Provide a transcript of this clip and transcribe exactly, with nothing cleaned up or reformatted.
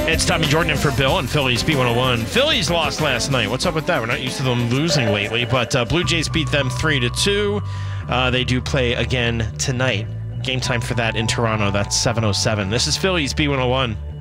It's Tommy Jordan in for Bill and Phillies B one oh one. Phillies lost last night. What's up with that? We're not used to them losing lately, but uh, Blue Jays beat them three to two. Uh, they do play again tonight. Game time for that in Toronto. That's seven oh seven. This is Phillies B one oh one.